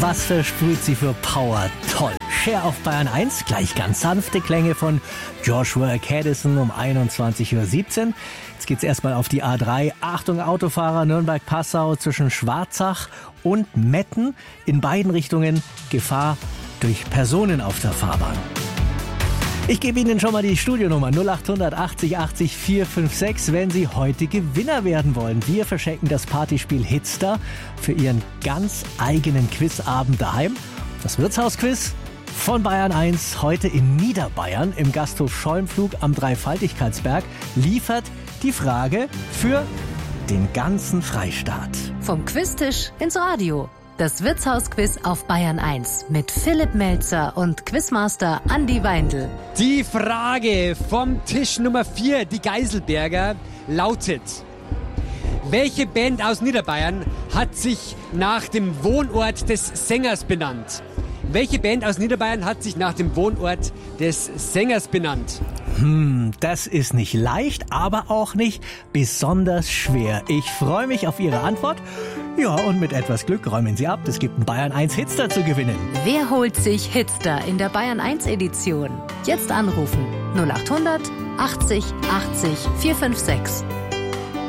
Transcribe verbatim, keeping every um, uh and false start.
Was versprüht sie für Power? Toll. Cher auf Bayern eins, gleich ganz sanfte Klänge von Joshua Caddison um einundzwanzig Uhr siebzehn. Jetzt geht's erstmal auf die A drei. Achtung Autofahrer, Nürnberg-Passau zwischen Schwarzach und Metten. In beiden Richtungen Gefahr durch Personen auf der Fahrbahn. Ich gebe Ihnen schon mal die Studionummer null acht achtzig achtzig vier fünf sechs, wenn Sie heute Gewinner werden wollen. Wir verschenken das Partyspiel Hitstar für Ihren ganz eigenen Quizabend daheim. Das Wirtshausquiz von Bayern eins heute in Niederbayern im Gasthof Schäumflug am Dreifaltigkeitsberg liefert die Frage für den ganzen Freistaat. Vom Quiztisch ins Radio. Das Wirtshausquiz auf Bayern eins mit Philipp Melzer und Quizmaster Andi Weindl. Die Frage vom Tisch Nummer vier, die Geiselberger, lautet: Welche Band aus Niederbayern hat sich nach dem Wohnort des Sängers benannt? Welche Band aus Niederbayern hat sich nach dem Wohnort des Sängers benannt? Hm, das ist nicht leicht, aber auch nicht besonders schwer. Ich freue mich auf Ihre Antwort. Ja, und mit etwas Glück räumen Sie ab. Es gibt einen Bayern eins Hitstar zu gewinnen. Wer holt sich Hitstar in der Bayern eins Edition? Jetzt anrufen null acht hundert achtzig achtzig vier fünf sechs.